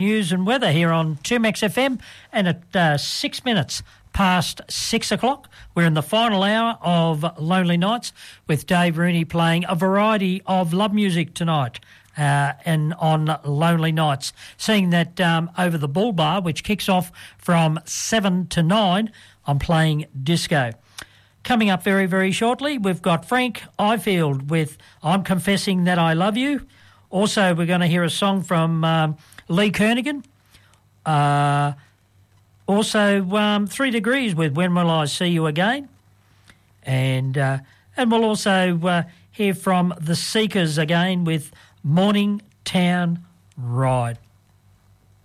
News and weather here on 2Max FM, and at 6 minutes past 6 o'clock, we're in the final hour of Lonely Nights with Dave Rooney playing a variety of love music tonight and on Lonely Nights. Seeing that over the Bull Bar, which kicks off from 7 to 9, I'm playing disco. Coming up very, very shortly, we've got Frank Ifield with I'm Confessing That I Love You. Also, we're going to hear a song from Lee Kernaghan. Also, 3 Degrees with When Will I See You Again. And we'll also hear from The Seekers again with Morning Town Ride.